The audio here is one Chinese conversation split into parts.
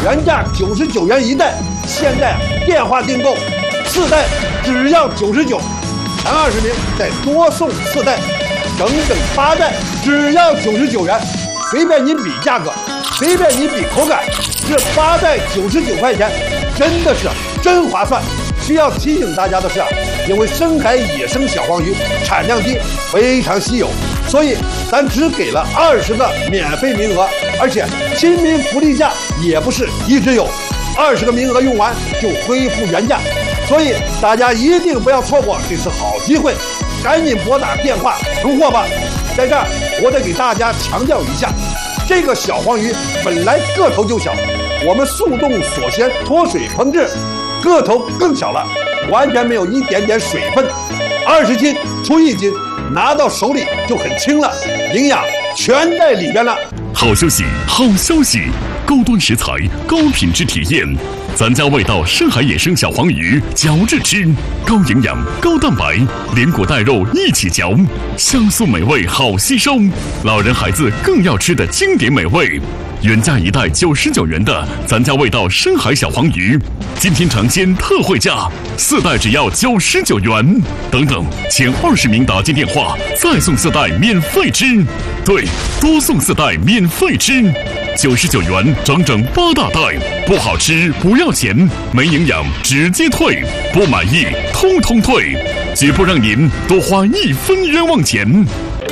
原价99元一袋，现在电话订购4袋只要99，前20名再多送4袋，整整8袋只要99元，随便您比价格，随便你比口感，这8袋99块钱真的是真划算。需要提醒大家的是因为深海野生小黄鱼产量低，非常稀有，所以咱只给了20个免费名额，而且亲民福利价也不是一直有，20个名额用完就恢复原价，所以大家一定不要错过这次好机会，赶紧拨打电话囤货吧。在这儿我得给大家强调一下，这个小黄鱼本来个头就小，我们速冻锁鲜脱水烹制，个头更小了，完全没有一点点水分，20斤出1斤，拿到手里就很轻了，营养全在里边了。 好消息，好消息！高端食材，高品质体验，咱家味道深海野生小黄鱼，嚼着吃，高营养、高蛋白，连骨带肉一起嚼，香酥美味，好吸收，老人孩子更要吃的经典美味。原价1袋99元的咱家味道深海小黄鱼，今天尝鲜特惠价，4袋只要99元。等等，前20名打进电话，再送4袋免费吃。对，多送4袋免费吃，99元整整8大袋，不好吃不要钱，没营养直接退，不满意通通退，绝不让您多花1分冤枉钱。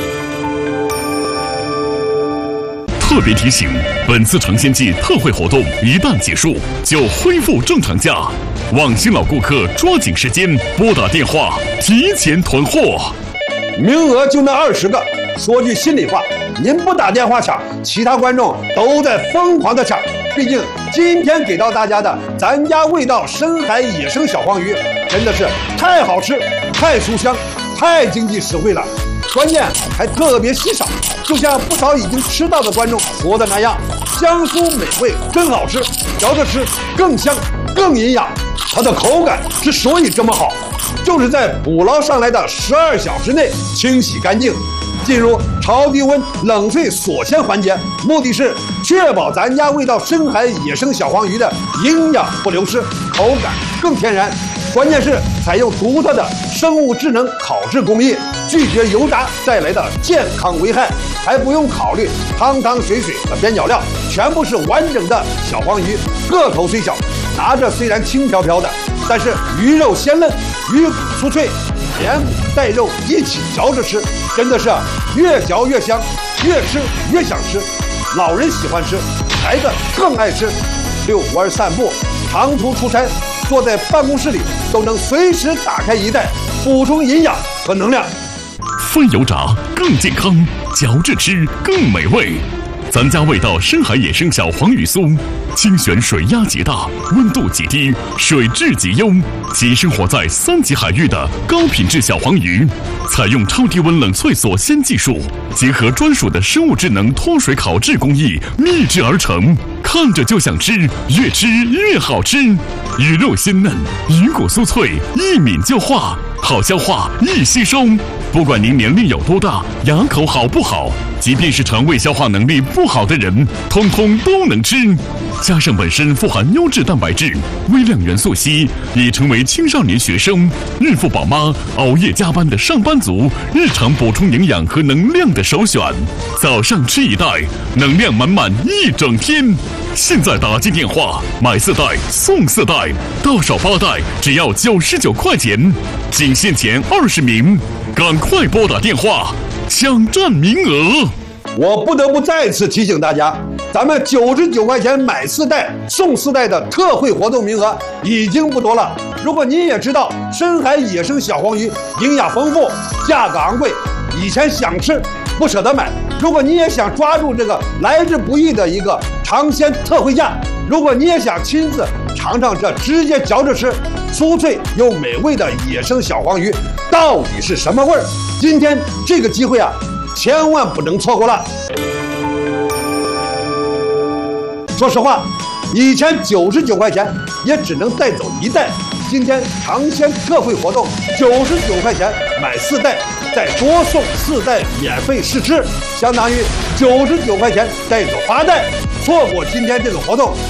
特别提醒，本次尝鲜季特惠活动一旦结束，就恢复正常价。望新老顾客抓紧时间拨打电话，提前囤货。 名额就那20个，说句心里话，您不打电话抢，其他观众都在疯狂的抢。毕竟今天给到大家的咱家味道深海野生小黄鱼，真的是太好吃、太酥香、太经济实惠了。关键还特别稀少，就像不少已经吃到的观众说的那样，香酥美味，真好吃，嚼着吃更香更营养。它的口感之所以这么好，就是在捕捞上来的12小时内清洗干净，进入超低温冷萃锁鲜环节，目的是确保咱家味道深海野生小黄鱼的营养不流失，口感更天然。关键是采用独特的生物智能烤制工艺，拒绝油炸带来的健康危害，还不用考虑汤汤水水和边角料，全部是完整的小黄鱼，个头虽小，拿着虽然轻飘飘的，但是鱼肉鲜嫩，鱼骨酥脆，连骨带肉一起嚼着吃，真的是越嚼越香，越吃越想吃。老人喜欢吃，孩子更爱吃。遛弯散步，长途出差，坐在办公室里都能随时打开1袋，补充营养和能量。 非油炸更健康，嚼着吃更美味。咱家味道深海野生小黄鱼酥，精选水压极大，温度极低，水质极优，即生活在3级海域的高品质小黄鱼，采用超低温冷萃锁鲜技术，结合专属的生物智能脱水烤制工艺秘制而成，看着就想吃，越吃越好吃。鱼肉鲜嫩，鱼骨酥脆，一抿就化，好消化，易吸收。不管您年龄有多大，牙口好不好，即便是肠胃消化能力不好的人，通通都能吃。加上本身富含优质蛋白质、微量元素硒，已成为青少年学生、孕妇宝妈、熬夜加班的上班族日常补充营养和能量的首选。早上吃1袋，能量满满一整天。现在打进电话，买4袋送4袋，到手8袋只要99块钱，仅限前20名，赶快拨打电话抢占名额。 我不得不再次提醒大家，咱们99块钱买4袋送4袋的特惠活动名额已经不多了。如果您也知道深海野生小黄鱼营养丰富，价格昂贵，以前想吃不舍得买，如果你也想抓住这个来之不易的一个尝鲜特惠价，如果你也想亲自尝尝这直接嚼着吃酥脆又美味的野生小黄鱼到底是什么味儿，今天这个机会啊，千万不能错过了。说实话，以前99块钱也只能带走1袋，今天尝鲜特惠活动，99块钱买4袋，再多送4袋免费试吃，相当于99块钱带走8袋。错过今天这个活动，